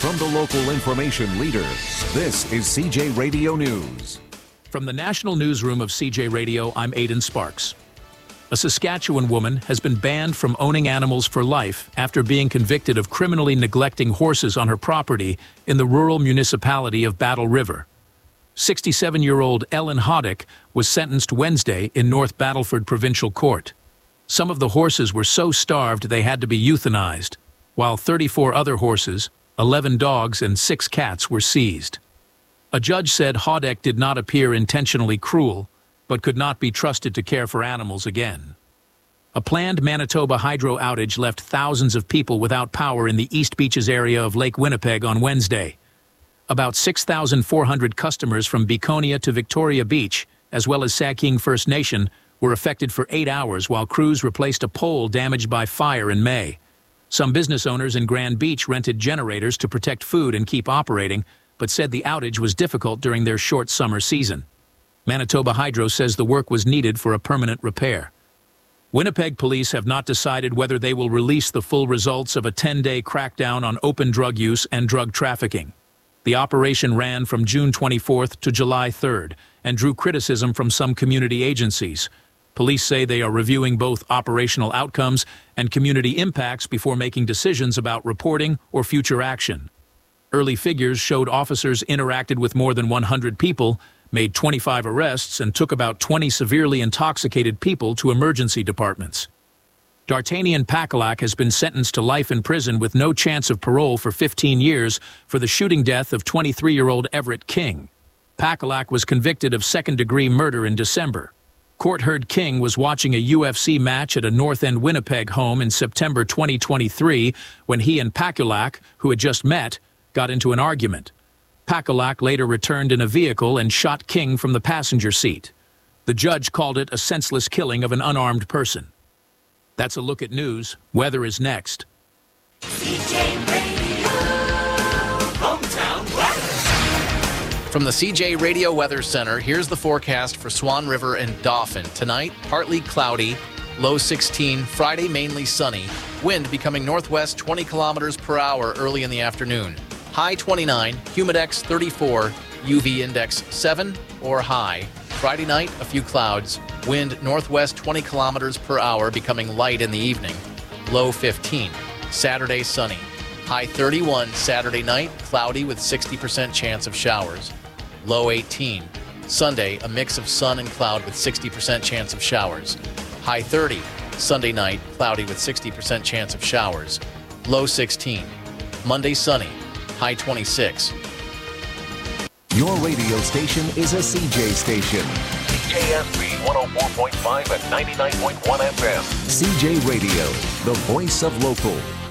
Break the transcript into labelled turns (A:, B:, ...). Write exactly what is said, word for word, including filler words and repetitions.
A: From the local information leader, this is C J Radio News.
B: From the National Newsroom of C J Radio, I'm Aidan Sparks. A Saskatchewan woman has been banned from owning animals for life after being convicted of criminally neglecting horses on her property in the rural municipality of Battle River. sixty-seven-year-old Ellen Hoddick was sentenced Wednesday in North Battleford Provincial Court. Some of the horses were so starved they had to be euthanized, while thirty-four other horses, eleven dogs, and six cats were seized. A judge said Hoddick did not appear intentionally cruel, but could not be trusted to care for animals again. A planned Manitoba hydro outage left thousands of people without power in the East Beaches area of Lake Winnipeg on Wednesday. About six thousand four hundred customers from Beconia to Victoria Beach, as well as Saugeen First Nation, were affected for eight hours while crews replaced a pole damaged by fire in May. Some business owners in Grand Beach rented generators to protect food and keep operating, but said the outage was difficult during their short summer season. Manitoba Hydro says the work was needed for a permanent repair. Winnipeg police have not decided whether they will release the full results of a ten-day crackdown on open drug use and drug trafficking. The operation ran from June twenty-fourth to July third and drew criticism from some community agencies. Police say they are reviewing both operational outcomes and community impacts before making decisions about reporting or future action. Early figures showed officers interacted with more than one hundred people, made twenty-five arrests, and took about twenty severely intoxicated people to emergency departments. D'Artagnan Pakalak has been sentenced to life in prison with no chance of parole for fifteen years for the shooting death of twenty-three-year-old Everett King. Pakalak was convicted of second-degree murder in December. Court heard King was watching a U F C match at a North End Winnipeg home in September twenty twenty-three when he and Pakalak, who had just met, got into an argument. Pakalak later returned in a vehicle and shot King from the passenger seat. The judge called it a senseless killing of an unarmed person. That's a look at news. Weather is next.
C: C J Radio Hometown Weather.
D: From the C J Radio Weather Center, here's the forecast for Swan River and Dauphin. Tonight, partly cloudy, low sixteen, Friday mainly sunny, wind becoming northwest twenty kilometers per hour early in the afternoon. High twenty-nine, humidex thirty-four, U V index seven or high. Friday night, a few clouds, wind northwest twenty kilometers per hour becoming light in the evening. Low fifteen. Saturday, sunny. High thirty-one, Saturday night, cloudy with sixty percent chance of showers. Low eighteen. Sunday, a mix of sun and cloud with sixty percent chance of showers. High thirty. Sunday night, cloudy with sixty percent chance of showers. Low sixteen. Monday, sunny. High twenty-six.
A: Your radio station is a C J station.
E: C J S B one oh four point five and ninety-nine point one F M.
A: C J Radio, the voice of local.